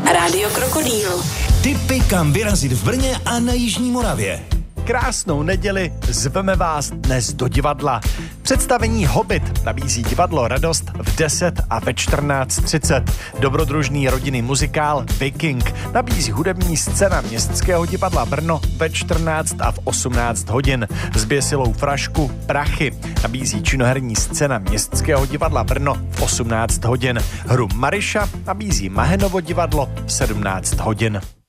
Rádio Krokodýl. Tipy, kam vyrazit v Brně a na Jižní Moravě. Krásnou neděli, zveme vás dnes do divadla. Představení Hobbit nabízí divadlo Radost v 10 a ve 14:30. Dobrodružný rodinný muzikál Viking nabízí hudební scéna Městského divadla Brno ve 14 a v 18 hodin. Zběsilou frašku Prachy nabízí činoherní scéna Městského divadla Brno v 18 hodin. Hru Maryša nabízí Mahenovo divadlo v 17 hodin.